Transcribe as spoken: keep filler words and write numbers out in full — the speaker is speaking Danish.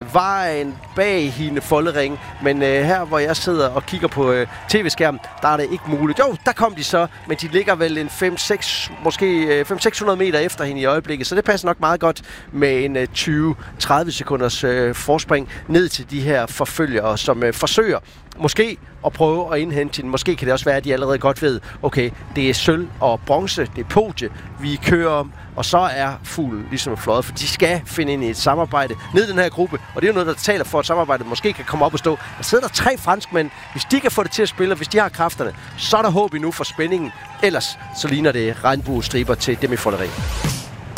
vejen bag hende foldering, men øh, her hvor jeg sidder og kigger på øh, tv-skærmen, der er det ikke muligt. Jo, der kom de så, men de ligger vel en fem seks, måske øh, fem til seks hundrede meter efter hende i øjeblikket, så det passer nok meget godt med en øh, tyve til tredive sekunders øh, forspring ned til de her forfølgere, som øh, forsøger måske at prøve at indhente hende. Måske kan det også være, at de allerede godt ved, okay, det er sølv og bronze, det er podie, vi kører om, og så er fuglen ligesom fløjet, for de skal finde ind i et samarbejde ned i den her gruppe, og det er jo noget, der taler for, at samarbejdet måske kan komme op og stå. Der sidder der tre franskmænd. Hvis de kan få det til at spille, og hvis de har kræfterne, så er der håb endnu for spændingen. Ellers så ligner det regnbuestriber til demifolderi.